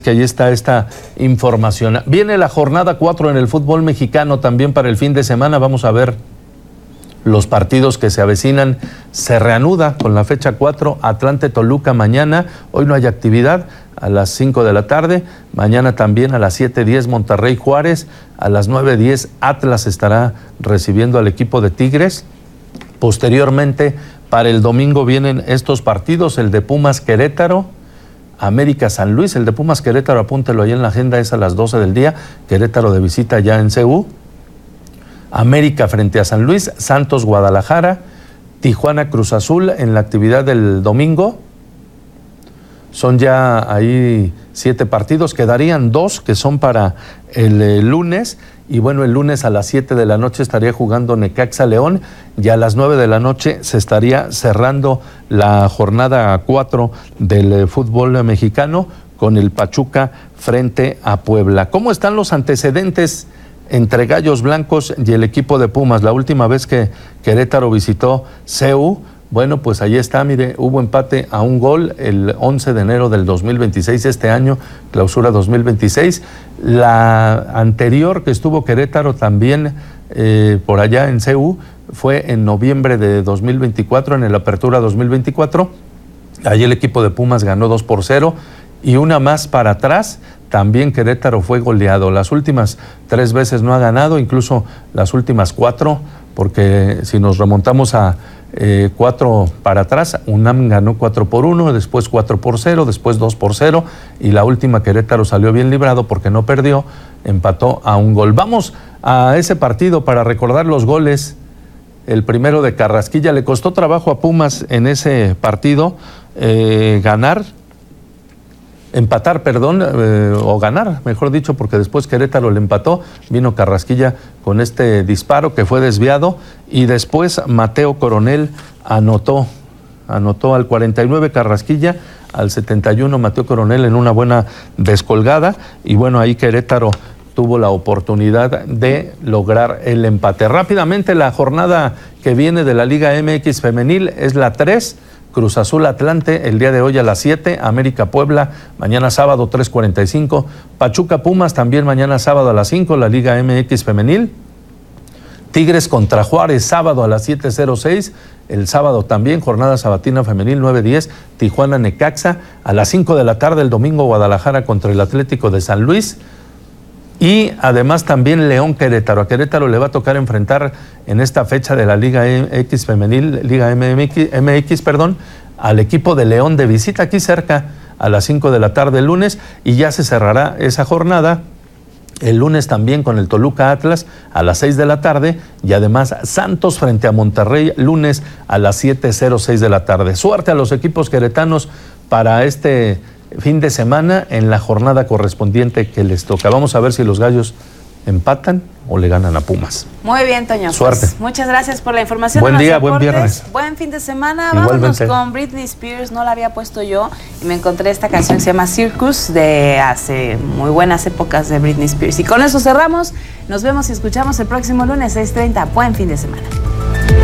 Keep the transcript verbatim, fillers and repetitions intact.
Que ahí está esta información. Viene la jornada cuatro en el fútbol mexicano también para el fin de semana. Vamos a ver los partidos que se avecinan. Se reanuda con la fecha cuatro, Atlante-Toluca mañana. Hoy no hay actividad, a las cinco de la tarde. Mañana también a las siete diez Monterrey-Juárez. A las nueve diez Atlas estará recibiendo al equipo de Tigres. Posteriormente, para el domingo vienen estos partidos, el de Pumas-Querétaro, América San Luis. El de Pumas Querétaro, apúntelo ahí en la agenda, es a las doce del día. Querétaro de visita ya en C U. América frente a San Luis, Santos Guadalajara, Tijuana Cruz Azul en la actividad del domingo. Son ya ahí siete partidos, quedarían dos que son para el, el lunes. Y bueno, el lunes a las siete de la noche estaría jugando Necaxa León y a las nueve de la noche se estaría cerrando la jornada cuatro del eh, fútbol mexicano con el Pachuca frente a Puebla. ¿Cómo están los antecedentes entre Gallos Blancos y el equipo de Pumas? La última vez que Querétaro visitó C U, bueno, pues ahí está, mire, hubo empate a un gol el once de enero del dos mil veintiséis, este año, clausura dos mil veintiséis. La anterior que estuvo Querétaro también eh, por allá en C U fue en noviembre de dos mil veinticuatro, en el Apertura dos mil veinticuatro. Allí el equipo de Pumas ganó dos por cero y una más para atrás. También Querétaro fue goleado. Las últimas tres veces no ha ganado, incluso las últimas cuatro, porque si nos remontamos a eh, cuatro para atrás, UNAM ganó cuatro por uno, después cuatro por cero, después dos por cero, y la última Querétaro salió bien librado porque no perdió, empató a un gol. Vamos a ese partido para recordar los goles. El primero de Carrasquilla, le costó trabajo a Pumas en ese partido eh, ganar, empatar, perdón, eh, o ganar, mejor dicho, porque después Querétaro le empató, vino Carrasquilla con este disparo que fue desviado y después Mateo Coronel anotó, anotó al cuarenta y nueve Carrasquilla, al setenta y uno Mateo Coronel en una buena descolgada y bueno, ahí Querétaro tuvo la oportunidad de lograr el empate. Rápidamente, la jornada que viene de la Liga M X Femenil es la tres, Cruz Azul Atlante el día de hoy a las siete, América Puebla mañana sábado tres cuarenta y cinco, Pachuca Pumas también mañana sábado a las cinco, la Liga M X Femenil, Tigres contra Juárez sábado a las siete cero seis, el sábado también jornada sabatina femenil nueve diez, Tijuana Necaxa, a las cinco de la tarde el domingo Guadalajara contra el Atlético de San Luis. Y además también León Querétaro. A Querétaro le va a tocar enfrentar en esta fecha de la Liga M X Femenil, Liga M X, perdón, al equipo de León de visita aquí cerca a las cinco de la tarde el lunes y ya se cerrará esa jornada el lunes también con el Toluca Atlas a las seis de la tarde y además Santos frente a Monterrey lunes a las siete cero seis de la tarde. Suerte a los equipos queretanos para este fin de semana en la jornada correspondiente que les toca. Vamos a ver si los Gallos empatan o le ganan a Pumas. Muy bien, Toño. Suerte. Pues, muchas gracias por la información. Buen día, buen viernes. Buen fin de semana. Igualmente. Vámonos con Britney Spears. No la había puesto yo y me encontré esta canción que se llama Circus de hace muy buenas épocas de Britney Spears. Y con eso cerramos. Nos vemos y escuchamos el próximo lunes seis treinta. Buen fin de semana.